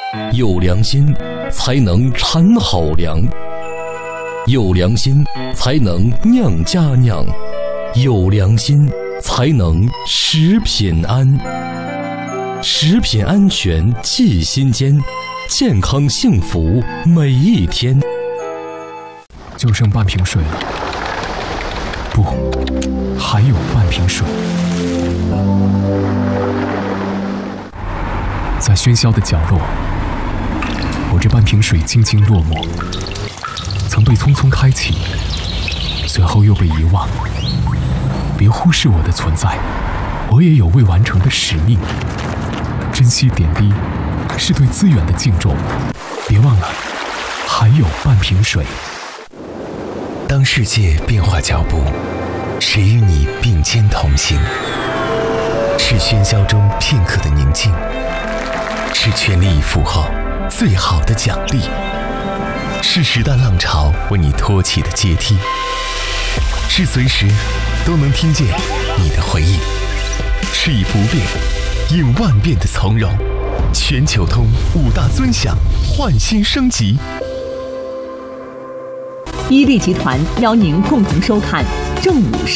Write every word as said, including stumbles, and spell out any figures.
有良心，才能产好粮；有良心，才能酿佳酿；有良心，才能食品安。食品安全记心间，健康幸福每一天。 就剩半瓶水了，不，还有半瓶水。在喧嚣的角落，我这半瓶水静静落寞，曾被匆匆开启，随后又被遗忘。别忽视我的存在，我也有未完成的使命。珍惜点滴，是对资源的敬重。别忘了，还有半瓶水。 当世界变化脚步，谁与你并肩同行？是喧嚣中片刻的宁静，是全力以赴后最好的奖励，是时代浪潮为你托起的阶梯，是随时都能听见你的回应，是以不变应万变的从容。全球通五大尊享焕新升级。 伊利集团邀您共同收看正午